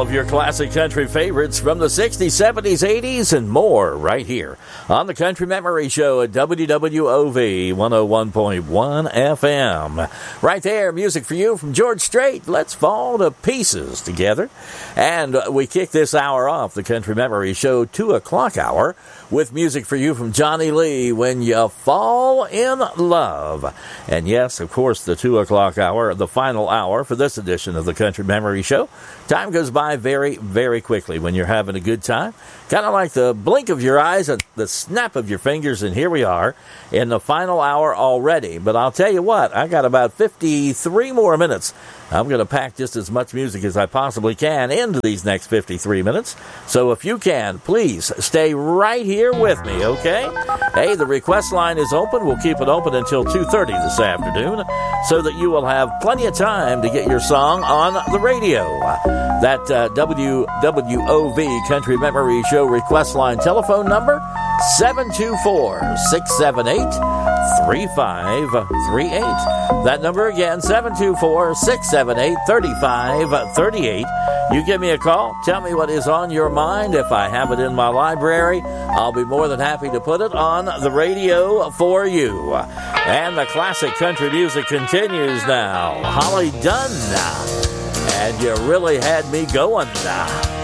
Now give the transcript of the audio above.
of your classic country favorites from the 60s, 70s, 80s, and more right here on the Country Memory Show at WWOV 101.1 FM. Right there, music for you from George Strait. Let's fall to pieces together. And we kick this hour off, the Country Memory Show 2 o'clock hour, with music for you from Johnny Lee, When You Fall in Love. And yes, of course, the 2 o'clock hour, the final hour for this edition of the Country Memory Show. Time goes by very, very quickly when you're having a good time. Kind of like the blink of your eyes and the snap of your fingers, and here we are in the final hour already. But I'll tell you what, I got about 53 more minutes. I'm going to pack just as much music as I possibly can into these next 53 minutes. So if you can, please stay right here with me, okay? Hey, the request line is open. We'll keep it open until 2:30 this afternoon so that you will have plenty of time to get your song on the radio. That WWOV Country Memory Show request line telephone number, 724-678-3538. That number again, 724-678-3538. You give me a call. Tell me what is on your mind. If I have it in my library, I'll be more than happy to put it on the radio for you. And the classic country music continues now. Holly Dunn. And you really had me going now.